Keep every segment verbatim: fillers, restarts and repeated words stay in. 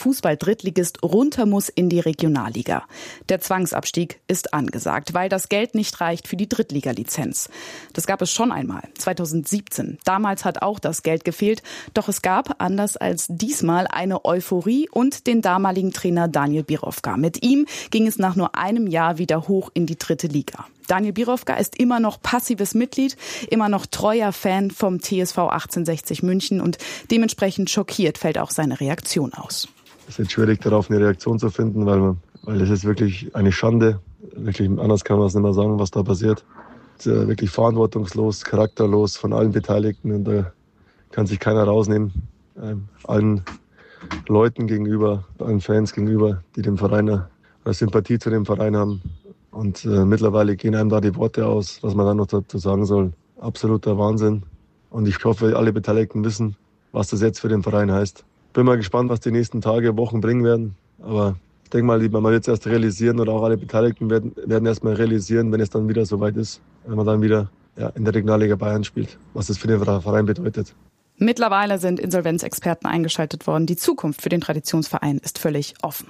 Fußball-Drittligist runter muss in die Regionalliga. Der Zwangsabstieg ist angesagt, weil das Geld nicht reicht für die Drittligalizenz. Das gab es schon einmal, zweitausendsiebzehn. Damals hat auch das Geld gefehlt, doch es gab, anders als diesmal, eine Euphorie und den damaligen Trainer Daniel Birovka. Mit ihm ging es nach nur einem Jahr wieder hoch in die dritte Liga. Daniel Birovka ist immer noch passives Mitglied, immer noch treuer Fan vom T S V achtzehnhundertsechzig München und dementsprechend schockiert fällt auch seine Reaktion aus. Es ist jetzt schwierig, darauf eine Reaktion zu finden, weil man, weil es ist wirklich eine Schande. Wirklich anders kann man es nicht mehr sagen, was da passiert. Es ist wirklich verantwortungslos, charakterlos von allen Beteiligten und da kann sich keiner rausnehmen. Ähm, allen Leuten gegenüber, allen Fans gegenüber, die dem Verein oder Sympathie zu dem Verein haben. Und äh, mittlerweile gehen einem da die Worte aus, was man da noch dazu sagen soll. Absoluter Wahnsinn. Und ich hoffe, alle Beteiligten wissen, was das jetzt für den Verein heißt. Bin mal gespannt, was die nächsten Tage, Wochen bringen werden. Aber ich denke mal, man wird es erst realisieren oder auch alle Beteiligten werden, werden erst mal realisieren, wenn es dann wieder soweit ist, wenn man dann wieder ja, in der Regionalliga Bayern spielt, was das für den Verein bedeutet. Mittlerweile sind Insolvenzexperten eingeschaltet worden. Die Zukunft für den Traditionsverein ist völlig offen.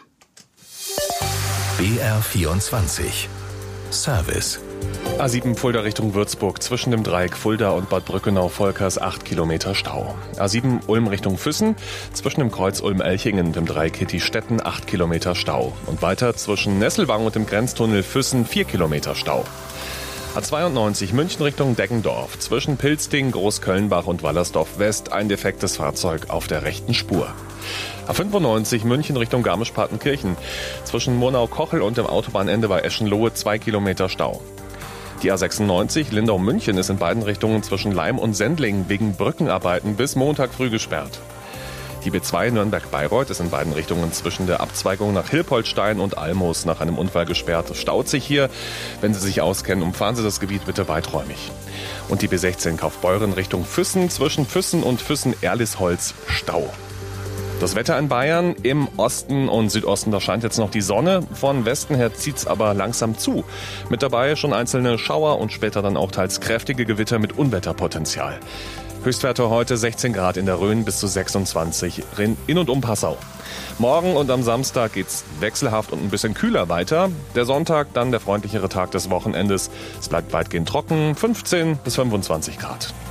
B R vierundzwanzig Service. A sieben Fulda Richtung Würzburg. Zwischen dem Dreieck Fulda und Bad Brückenau-Volkers acht Kilometer Stau. A sieben Ulm Richtung Füssen. Zwischen dem Kreuz Ulm-Elchingen und dem Dreieck Hitti-Stetten acht Kilometer Stau. Und weiter zwischen Nesselwang und dem Grenztunnel Füssen vier Kilometer Stau. A zweiundneunzig München Richtung Deggendorf. Zwischen Pilzding, Großkölnbach und Wallersdorf West ein defektes Fahrzeug auf der rechten Spur. A fünfundneunzig München Richtung Garmisch-Partenkirchen. Zwischen Murnau-Kochel und dem Autobahnende bei Eschenlohe zwei Kilometer Stau. Die A sechsundneunzig Lindau-München ist in beiden Richtungen zwischen Leim und Sendling wegen Brückenarbeiten bis Montag früh gesperrt. Die B zwei Nürnberg-Bayreuth ist in beiden Richtungen zwischen der Abzweigung nach Hilpoltstein und Almoos nach einem Unfall gesperrt. Es staut sich hier. Wenn Sie sich auskennen, umfahren Sie das Gebiet bitte weiträumig. Und die B sechzehn Kaufbeuren Richtung Füssen zwischen Füssen und Füssen-Erlisholz Stau. Das Wetter in Bayern im Osten und Südosten, da scheint jetzt noch die Sonne. Von Westen her zieht's aber langsam zu. Mit dabei schon einzelne Schauer und später dann auch teils kräftige Gewitter mit Unwetterpotenzial. Höchstwerte heute sechzehn Grad in der Rhön bis zu sechsundzwanzig in und um Passau. Morgen und am Samstag geht's wechselhaft und ein bisschen kühler weiter. Der Sonntag dann der freundlichere Tag des Wochenendes. Es bleibt weitgehend trocken, fünfzehn bis fünfundzwanzig Grad.